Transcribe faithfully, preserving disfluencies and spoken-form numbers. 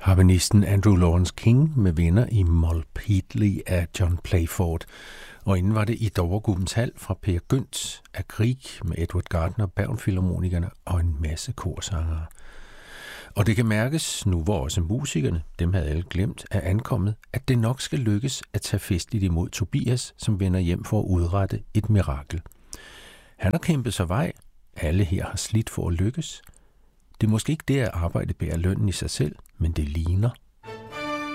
Harmonisten Andrew Lawrence King med venner i Moll Peedley af John Playford. Og inden var det i Dovregubens Hal fra Per Gynt af Grieg med Edward Gardner, Bergenfilharmonikerne og en masse korsangere. Og det kan mærkes, nu hvor også musikerne, dem havde alle glemt, er ankommet, at det nok skal lykkes at tage festligt imod Tobias, som vender hjem for at udrette et mirakel. Han har kæmpet sig vej. Alle her har slidt for at lykkes. Det er måske ikke det, at arbejde bærer lønnen i sig selv, men det ligner.